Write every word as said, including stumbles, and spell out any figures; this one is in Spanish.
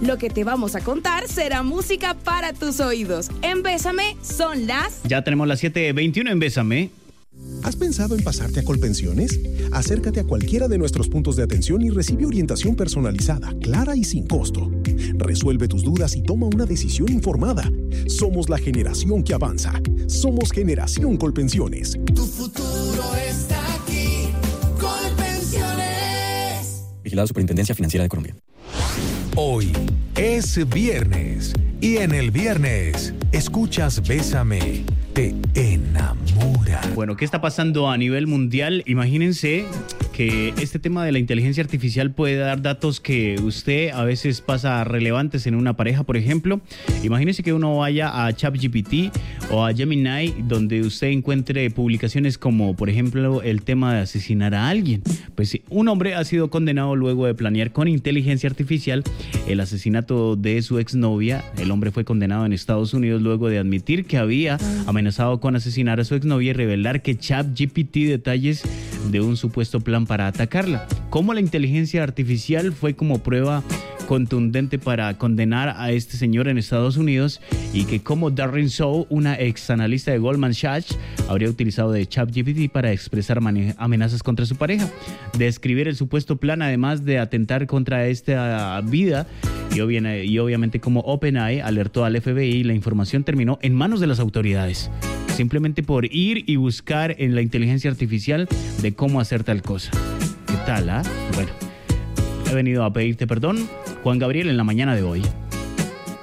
Lo que te vamos a contar será música para tus oídos. En Bésame son las... Ya tenemos las siete veintiuno en Bésame. ¿Has pensado en pasarte a Colpensiones? Acércate a cualquiera de nuestros puntos de atención y recibe orientación personalizada, clara y sin costo. Resuelve tus dudas y toma una decisión informada. Somos la generación que avanza. Somos Generación Colpensiones. Tu futuro está aquí. Colpensiones. Vigilado Superintendencia Financiera de Colombia. Hoy es viernes y en el viernes escuchas Bésame, te enamora. Bueno, ¿qué está pasando a nivel mundial? Imagínense que este tema de la inteligencia artificial puede dar datos que usted a veces pasa relevantes en una pareja, por ejemplo. Imagínense que uno vaya a ChatGPT o a Gemini, donde usted encuentre publicaciones como, por ejemplo, el tema de asesinar a alguien. Pues un hombre ha sido condenado luego de planear con inteligencia artificial el asesinato de su exnovia. El hombre fue condenado en Estados Unidos luego de admitir que había amenazado con asesinar a su exnovia y revelar que ChatGPT detalles de un supuesto plan para atacarla. Cómo la inteligencia artificial fue como prueba contundente para condenar a este señor en Estados Unidos, y que como Darren Shaw, una ex analista de Goldman Sachs, habría utilizado de ChatGPT para expresar amenazas contra su pareja, describir el supuesto plan, además de atentar contra esta vida, y, obvia, y obviamente como OpenAI alertó al F B I, la información terminó en manos de las autoridades, simplemente por ir y buscar en la inteligencia artificial de cómo hacer tal cosa. ¿Qué tal, ah? Bueno, he venido a pedirte perdón, Juan Gabriel, en la mañana de hoy.